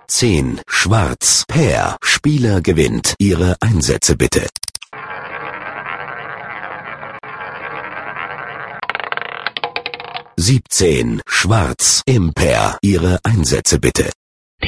10 Schwarz Pair. Spieler gewinnt. Ihre Einsätze bitte. 17 Schwarz Impair. Ihre Einsätze bitte.